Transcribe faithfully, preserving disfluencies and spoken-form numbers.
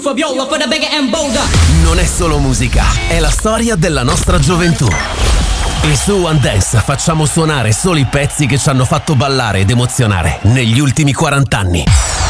Fabiola for the bigger and bolder. Non è solo musica, è la storia della nostra gioventù. E su One Dance facciamo suonare solo i pezzi che ci hanno fatto ballare ed emozionare negli ultimi quaranta anni.